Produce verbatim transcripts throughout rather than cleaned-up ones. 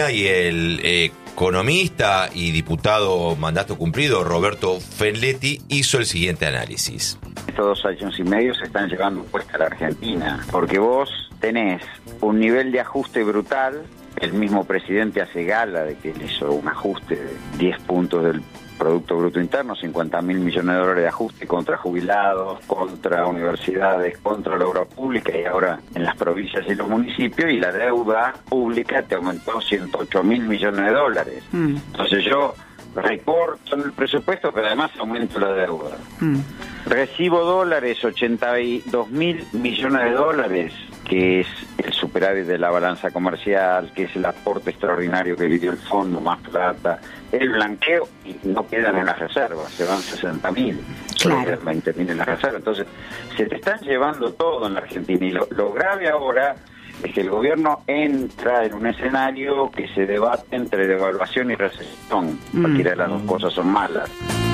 Y el eh, economista y diputado mandato cumplido Roberto Fenletti hizo el siguiente análisis. Estos dos años y medio se están llevando puesta a la Argentina, porque vos tenés un nivel de ajuste brutal. El mismo presidente hace gala de que él hizo un ajuste de diez puntos del Producto Bruto Interno, cincuenta mil millones de dólares de ajuste contra jubilados, contra universidades, contra la obra pública y ahora en las provincias y los municipios, y la deuda pública te aumentó ciento ocho mil millones de dólares. Mm. Entonces yo recorto en el presupuesto, pero además aumento la deuda. Mm. Recibo dólares, ochenta y dos mil millones de dólares, que es el superávit de la balanza comercial, que es el aporte extraordinario que dio el fondo, más plata, el blanqueo, y no quedan en las reservas, se van sesenta mil, solo claro. Quedan veinte mil en las reservas. Entonces, se te están llevando todo en la Argentina, y lo, lo grave ahora es que el gobierno entra en un escenario que se debate entre devaluación y recesión. Mm. Cualquiera de las dos cosas son malas.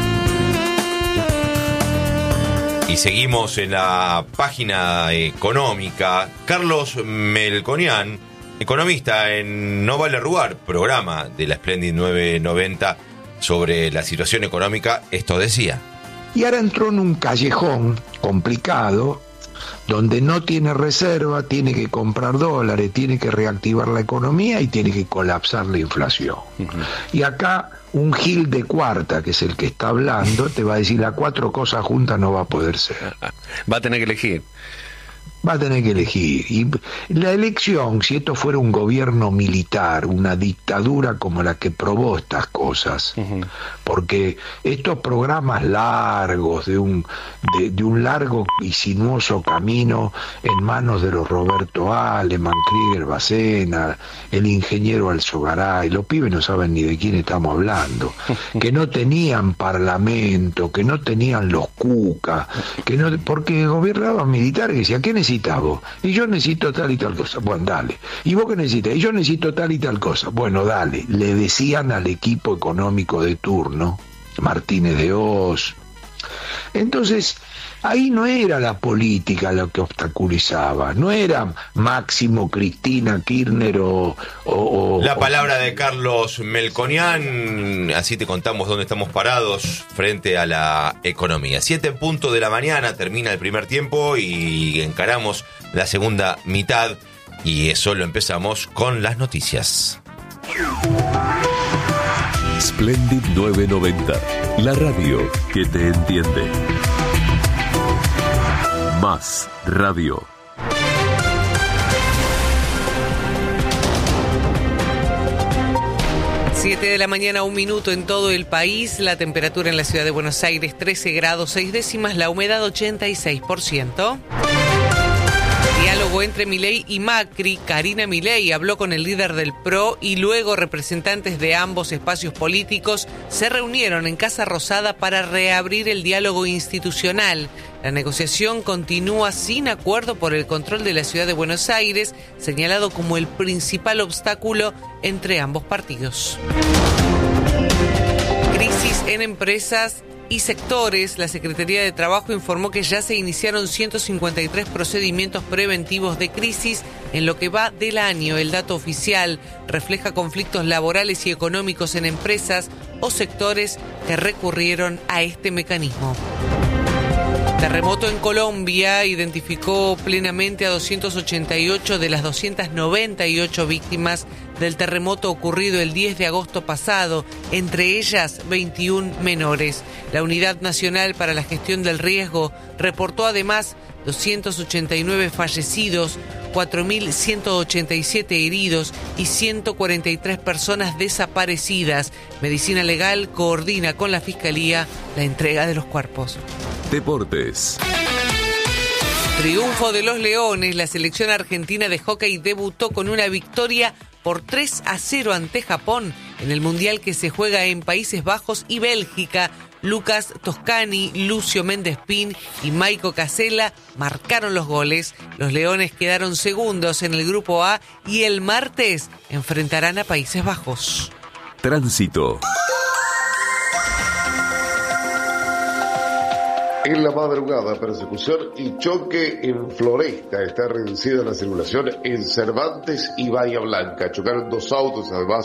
Y seguimos en la página económica. Carlos Melconian, economista en No Vale Arrugar, programa de la Splendid nueve noventa sobre la situación económica, esto decía. Y ahora entró en un callejón complicado, donde no tiene reserva, tiene que comprar dólares, tiene que reactivar la economía y tiene que colapsar la inflación. Uh-huh. Y acá un Gil de cuarta, que es el que está hablando, te va a decir las cuatro cosas juntas no va a poder ser. Va a tener que elegir. Va a tener que elegir. Y la elección, si esto fuera un gobierno militar, una dictadura como la que probó estas cosas, uh-huh. porque estos programas largos, de un, de, de un largo y sinuoso camino en manos de los Roberto Aleman, Krieger Bacena, el ingeniero Alzogaray, los pibes no saben ni de quién estamos hablando, que no tenían parlamento, que no tenían los cucas, que no, porque gobernaban militares que decían, ¿qué necesitas vos? Y yo necesito tal y tal cosa. Bueno, dale. ¿Y vos qué necesitas? Y yo necesito tal y tal cosa. Bueno, dale. Le decían al equipo económico de turno, Martínez de Oz. Entonces, ahí no era la política lo que obstaculizaba, no era Máximo, Cristina Kirchner o... o la o, palabra de Carlos Melconian, así te contamos dónde estamos parados frente a la economía. Siete en punto de la mañana, termina el primer tiempo y encaramos la segunda mitad, y eso lo empezamos con las noticias. Splendid nueve noventa, la radio que te entiende. Más radio. Siete de la mañana, un minuto en todo el país. La temperatura en la ciudad de Buenos Aires, trece grados, seis décimas. La humedad, ochenta y seis por ciento. Diálogo entre Milei y Macri. Karina Milei habló con el líder del P R O y luego representantes de ambos espacios políticos se reunieron en Casa Rosada para reabrir el diálogo institucional. La negociación continúa sin acuerdo por el control de la ciudad de Buenos Aires, señalado como el principal obstáculo entre ambos partidos. Crisis en empresas y sectores. La Secretaría de Trabajo informó que ya se iniciaron ciento cincuenta y tres procedimientos preventivos de crisis en lo que va del año. El dato oficial refleja conflictos laborales y económicos en empresas o sectores que recurrieron a este mecanismo. Terremoto en Colombia identificó plenamente a doscientas ochenta y ocho de las doscientas noventa y ocho víctimas del terremoto ocurrido el diez de agosto pasado, entre ellas veintiún menores. La Unidad Nacional para la Gestión del Riesgo reportó además doscientos ochenta y nueve fallecidos, cuatro mil ciento ochenta y siete heridos y ciento cuarenta y tres personas desaparecidas. Medicina Legal coordina con la Fiscalía la entrega de los cuerpos. Deportes. Triunfo de los Leones. La selección argentina de hockey debutó con una victoria por tres a cero ante Japón en el Mundial que se juega en Países Bajos y Bélgica. Lucas Toscani, Lucio Méndez Pin y Maico Casella marcaron los goles. Los Leones quedaron segundos en el Grupo A y el martes enfrentarán a Países Bajos. Tránsito. En la madrugada, persecución y choque en Floresta. Está reducida la circulación en Cervantes y Bahía Blanca. Chocaron dos autos, además